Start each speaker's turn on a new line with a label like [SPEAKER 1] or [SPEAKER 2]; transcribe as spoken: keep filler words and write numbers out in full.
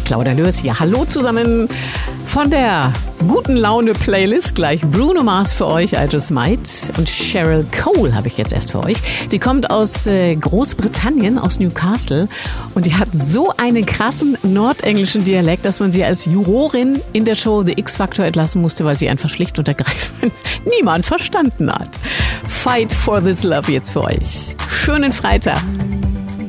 [SPEAKER 1] Claudia Lörs hier. Hallo zusammen von der guten Laune Playlist. Gleich Bruno Mars für euch, I Just Might. Und Cheryl Cole habe ich jetzt erst für euch. Die kommt aus äh, Großbritannien, aus Newcastle. Und die hat so einen krassen nordenglischen Dialekt, dass man sie als Jurorin in der Show The X-Factor entlassen musste, weil sie einfach schlicht und ergreifend niemand verstanden hat. Fight for this love jetzt für euch. Schönen Freitag.